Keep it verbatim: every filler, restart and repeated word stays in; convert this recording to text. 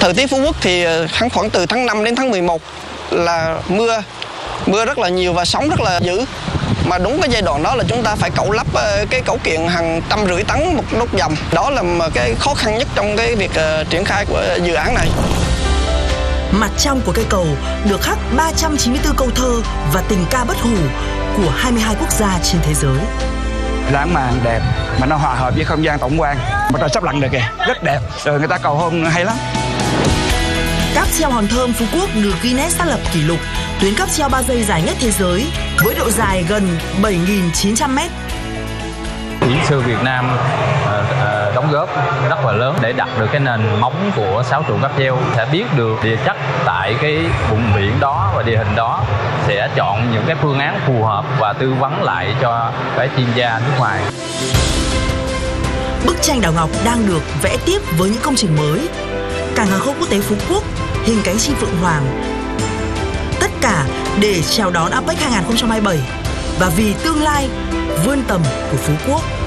Thời tiết Phú Quốc thì tháng khoảng từ tháng năm đến tháng mười một là mưa, mưa rất là nhiều và sóng rất là dữ. Mà đúng cái giai đoạn đó là chúng ta phải cẩu lắp cái cẩu kiện hàng trăm rưỡi tấn một đốt dầm. Đó là cái khó khăn nhất trong cái việc triển khai của dự án này. Mặt trong của cây cầu được khắc ba trăm chín mươi tư câu thơ và tình ca bất hủ của hai mươi hai quốc gia trên thế giới. Lãng mạn đẹp mà nó hòa hợp với không gian tổng quan. Mặt trời sắp lặn được kìa, rất đẹp. Rồi người ta cầu hôn hay lắm. Cáp treo Hòn Thơm Phú Quốc được Guinness xác lập kỷ lục tuyến cáp treo ba giây dài nhất thế giới với độ dài gần bảy nghìn chín trăm mét. Kỹ sư Việt Nam uh, uh, đóng góp rất là lớn để đặt được cái nền móng của sáu trụ cáp treo, sẽ biết được địa chất tại cái vùng biển đó và địa hình đó, sẽ chọn những cái phương án phù hợp và tư vấn lại cho cái chuyên gia nước ngoài. Bức tranh đảo Ngọc đang được vẽ tiếp với những công trình mới. Cảng hàng không quốc tế Phú Quốc, hình cánh chim phượng hoàng. Tất cả để chào đón a pếch hai không hai bảy và vì tương lai vươn tầm của Phú Quốc.